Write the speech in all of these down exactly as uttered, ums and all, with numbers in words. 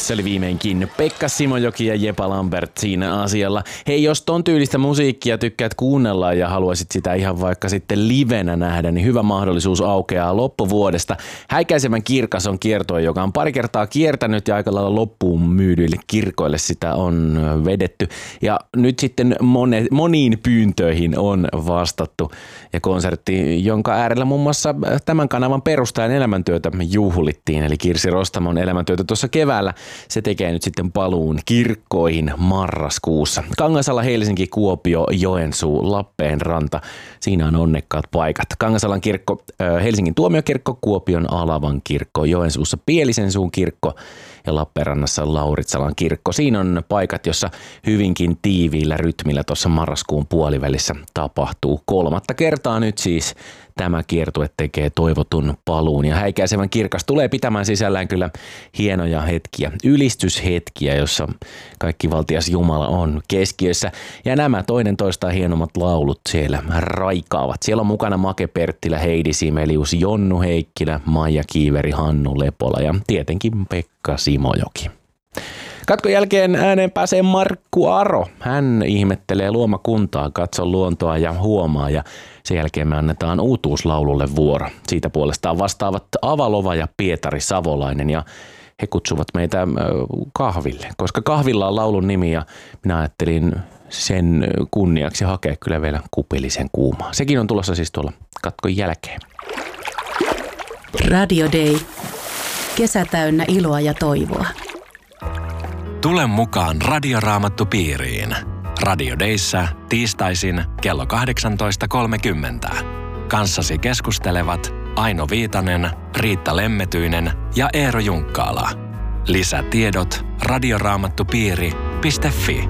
Se oli viimeinkin Pekka Simojoki ja Jepa Lambert siinä asialla. Hei, jos ton tyylistä musiikkia tykkäät kuunnella ja haluaisit sitä ihan vaikka sitten livenä nähdä, niin hyvä mahdollisuus aukeaa loppuvuodesta. Häikäisevän kirkas on kiertue, joka on pari kertaa kiertänyt ja aika lailla loppuun myydyille kirkoille sitä on vedetty. Ja nyt sitten mone, moniin pyyntöihin on vastattu. Ja konsertti, jonka äärellä muun muassa tämän kanavan perustajan elämäntyötä juhlittiin, eli Kirsi Rostamon elämäntyötä tuossa keväällä. Se tekee nyt sitten paluun kirkkoihin marraskuussa. Kangasala, Helsinki, Kuopio, Joensuu, Lappeenranta. Siinä on onnekkaat paikat. Kangasalan kirkko, Helsingin tuomiokirkko, Kuopion Alavan kirkko, Joensuussa Pielisensuun kirkko ja Lappeenrannassa Lauritsalan kirkko. Siinä on paikat, jossa hyvinkin tiiviillä rytmillä tuossa marraskuun puolivälissä tapahtuu. Kolmatta kertaa nyt siis tämä kiertue tekee toivotun paluun ja Häikäisevän kirkas tulee pitämään sisällään kyllä hienoja hetkiä, ylistyshetkiä, jossa kaikki valtias Jumala on keskiössä ja nämä toinen toistaan hienommat laulut siellä raikaavat. Siellä on mukana Make Perttilä, Heidi Simelius, Jonnu Heikkilä, Maija Kiiveri, Hannu Lepola ja tietenkin Pekka Simojoki. Katkon jälkeen ääneen pääsee Markku Aro. Hän ihmettelee luomakuntaa, katsoo luontoa ja huomaa ja sen jälkeen me annetaan uutuuslaululle vuoro. Siitä puolestaan vastaavat Avalova ja Pietari Savolainen ja he kutsuvat meitä kahville, koska kahvilla on laulun nimi ja minä ajattelin sen kunniaksi hakea kyllä vielä kupillisen kuumaa. Sekin on tulossa siis tuolla katkon jälkeen. Radio Day. Kesä täynnä iloa ja toivoa. Tule mukaan Radioraamattupiiriin. Radio Dayssä tiistaisin kello kahdeksantoista kolmekymmentä. Kanssasi keskustelevat Aino Viitanen, Riitta Lemmetyinen ja Eero Junkkaala. Lisätiedot radioraamattupiiri piste fi.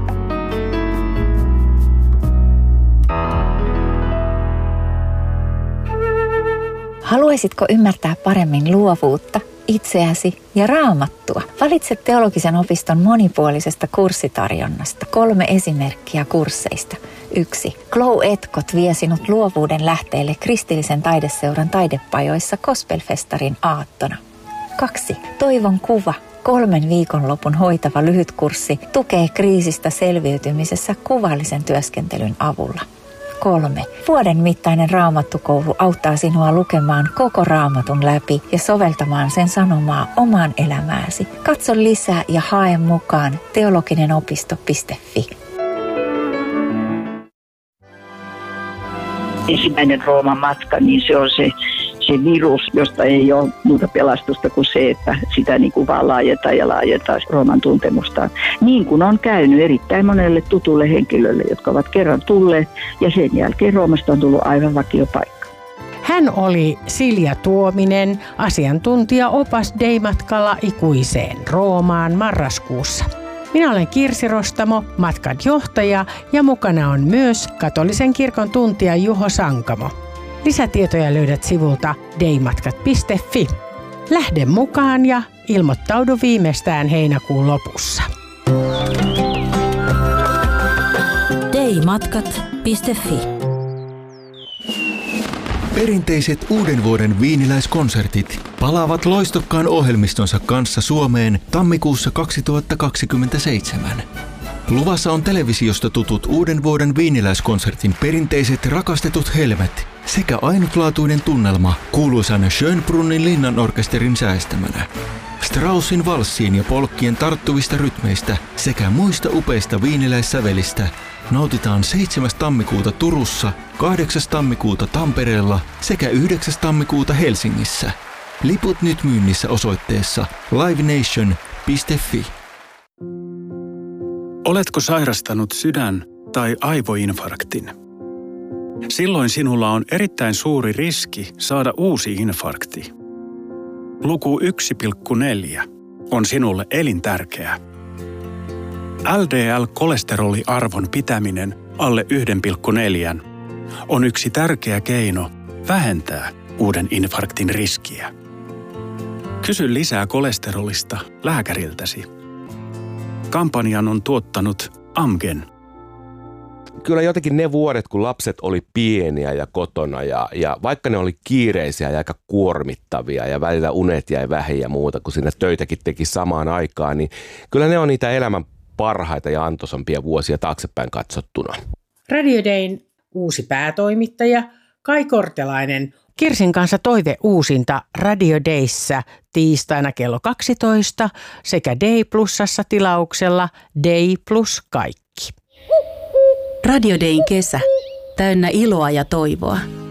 Haluaisitko ymmärtää paremmin luovuutta, itseäsi ja raamattua? Valitse teologisen opiston monipuolisesta kurssitarjonnasta. Kolme esimerkkiä kursseista. Yksi. Glow Etkot vie sinut luovuuden lähteelle kristillisen taideseuran taidepajoissa Gospelfestarin aattona. Kaksi. Toivon kuva. Kolmen viikonlopun hoitava lyhytkurssi tukee kriisistä selviytymisessä kuvallisen työskentelyn avulla. Kolme. Vuoden mittainen raamattukoulu auttaa sinua lukemaan koko raamatun läpi ja soveltamaan sen sanomaa omaan elämääsi. Katso lisää ja hae mukaan teologinen-opisto piste fi. Ensimmäinen Rooman matka, niin se on se, se virus, josta ei ole muuta pelastusta kuin se, että sitä niin kuin vaan laajentaa ja laajentaa Rooman tuntemustaan. Niin kuin on käynyt erittäin monelle tutulle henkilölle, jotka ovat kerran tulleet ja sen jälkeen Roomasta on tullut aivan vakiopaikka. Hän oli Silja Tuominen, asiantuntija opas Day-matkalla ikuiseen Roomaan marraskuussa. Minä olen Kirsi Rostamo, matkan johtaja ja mukana on myös katolisen kirkon tuntija Juho Sankamo. Lisätietoja löydät sivulta daymatkat piste fi. Lähde mukaan ja ilmoittaudu viimeistään heinäkuun lopussa. daymatkat piste fi. Perinteiset uuden vuoden viiniläiskonsertit palaavat loistokkaan ohjelmistonsa kanssa Suomeen tammikuussa kaksituhattakaksikymmentäseitsemän. Luvassa on televisiosta tutut uuden vuoden viiniläiskonsertin perinteiset rakastetut helmet sekä ainutlaatuinen tunnelma kuuluisan Schönbrunnin linnanorkesterin säestämänä. Straussin valssiin ja polkkien tarttuvista rytmeistä sekä muista upeista viiniläissävelistä nautitaan seitsemäs tammikuuta Turussa, kahdeksas tammikuuta Tampereella sekä yhdeksäs tammikuuta Helsingissä. Liput nyt myynnissä osoitteessa livenation piste fi. Oletko sairastanut sydän- tai aivoinfarktin? Silloin sinulla on erittäin suuri riski saada uusi infarkti. Luku yksi pilkku neljä on sinulle elintärkeä. L D L-kolesteroliarvon pitäminen alle yksi pilkku neljä on yksi tärkeä keino vähentää uuden infarktin riskiä. Kysy lisää kolesterolista lääkäriltäsi. Kampanjan on tuottanut Amgen. kyllä jotenkin ne vuodet, kun lapset oli pieniä ja kotona ja, ja vaikka ne oli kiireisiä ja aika kuormittavia ja välillä unet jäi vähin ja muuta, kun siinä töitäkin teki samaan aikaan, niin kyllä ne on niitä elämän parhaita ja antoisampia vuosia taaksepäin katsottuna. Radio Dayn uusi päätoimittaja Kai Kortelainen. Kirsin kanssa toive uusinta Radio Dayssä tiistaina kello kaksitoista sekä Day Plusassa tilauksella Day Plus kaikki. Radio Dayn kesä, täynnä iloa ja toivoa.